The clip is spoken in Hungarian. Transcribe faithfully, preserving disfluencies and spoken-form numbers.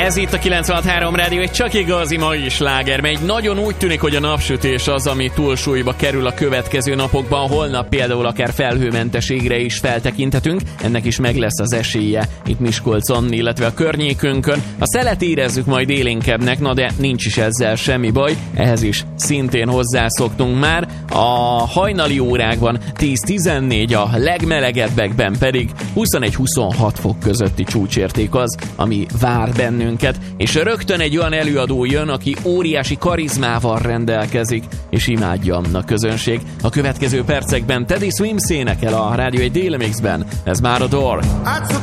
Ez itt a kilencvenhat három Rádió, egy csak igazi mai sláger, mely nagyon úgy tűnik, hogy a napsütés az, ami túlsúlyba kerül a következő napokban. Holnap például akár felhőmentességre is feltekinthetünk, ennek is meg lesz az esélye itt Miskolcon, illetve a környékünkön. A szelet érezzük majd élénkebbnek, na de nincs is ezzel semmi baj, ehhez is szintén hozzászoktunk már. A hajnali órákban tíz-tizennégy, a legmelegebbekben pedig huszonegy-huszonhat fok közötti csúcsérték az, ami vár bennünket, és rögtön egy olyan előadó jön, aki óriási karizmával rendelkezik, és imádja a közönség. A következő percekben Teddy Swims énekel a Rádió egy Déli Mixben. Ez már a Door.